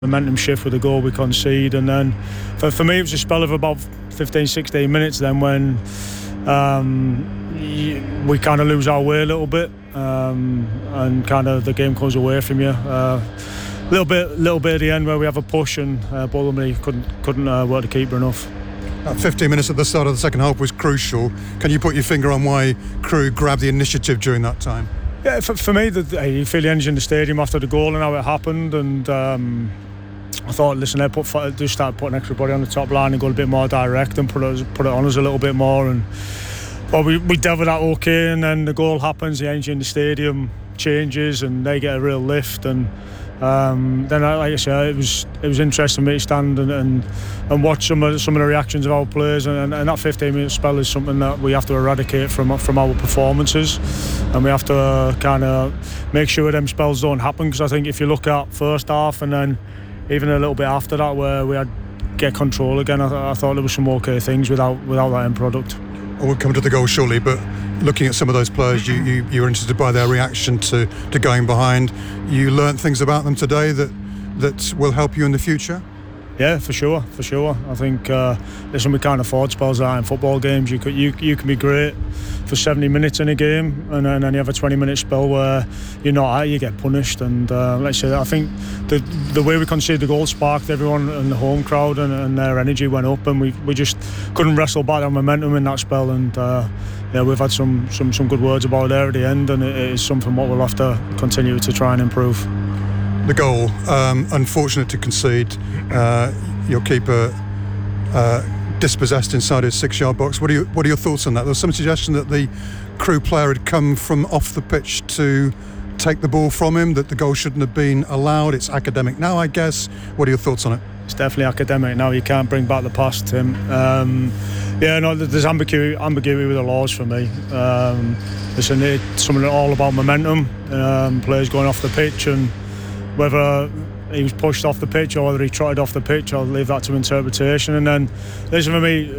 momentum shift with the goal we concede, and then for me it was a spell of about 15-16 minutes then when we kind of lose our way a little bit, and kind of the game comes away from you. Little bit at the end where we have a push and Bolomy couldn't work the keeper enough. That 15 minutes at the start of the second half was crucial. Can you put your finger on why Crewe grabbed the initiative during that time? Yeah, for me, you feel the energy in the stadium after the goal and how it happened, and I thought, listen, they just started putting everybody on the top line and go a bit more direct and put it on us a little bit more. And well, we dealt with that okay, and then the goal happens, the energy in the stadium changes, and they get a real lift. And then, like I said, it was interesting for me to stand and watch some of the reactions of our players, and that 15-minute spell is something that we have to eradicate from our performances, and we have to kind of make sure them spells don't happen, because I think if you look at first half and then even a little bit after that where we had get control again, I thought there was some okay things without that end product. We'll come to the goal shortly, but looking at some of those players, you were interested by their reaction to going behind. You learnt things about them today that will help you in the future? Yeah, for sure. I think listen, we can't afford spells like that in football games. You can be great for 70 minutes in a game, and then you have a 20-minute spell where you're not at, you get punished. And let's say I think the way we conceded the goal sparked everyone in the home crowd, and their energy went up, and we just couldn't wrestle back our momentum in that spell. And yeah, we've had some good words about it there at the end, and it is something what we'll have to continue to try and improve. The goal, unfortunate to concede. Your keeper dispossessed inside his 6-yard box. What are your thoughts on that? There was some suggestion that the Crewe player had come from off the pitch to take the ball from him, that the goal shouldn't have been allowed. It's academic now, I guess. What are your thoughts on it? It's definitely academic now. You can't bring back the past, Tim. Yeah, no, there's ambiguity with the laws for me. Listen, it's something all about momentum. Players going off the pitch, and whether he was pushed off the pitch or whether he trotted off the pitch, I'll leave that to interpretation. And then, listen, for me,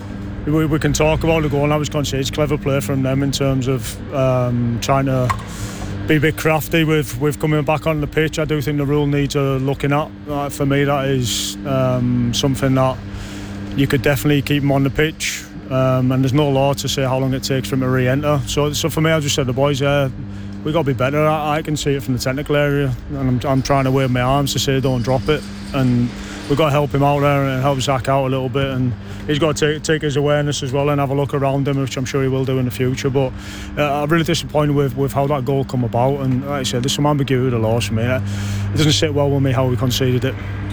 we can talk about the goal, and I was going to say it's clever play from them in terms of trying to be a bit crafty with coming back on the pitch. I do think the rule needs looking at. For me, that is something that you could definitely keep him on the pitch, and there's no law to say how long it takes for him to re-enter. So for me, I just said the boys, we've got to be better. I can see it from the technical area, and I'm trying to wave my arms to say don't drop it, and we've got to help him out there and help Zach out a little bit, and he's got to take his awareness as well and have a look around him, which I'm sure he will do in the future. But I'm really disappointed with how that goal come about, and like I said, there's some ambiguity with the laws for me. It doesn't sit well with me how we conceded it.